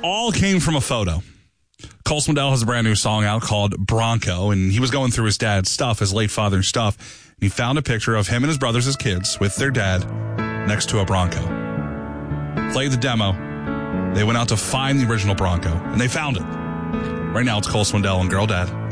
all came from a photo. Cole Swindell has a brand new song out called Bronco, and he was going through his dad's stuff, his late father's stuff, and he found a picture of him and his brothers as kids with their dad next to a Bronco. Played the demo. They went out to find the original Bronco, and they found it. Right now, it's Cole Swindell and Girl Dad.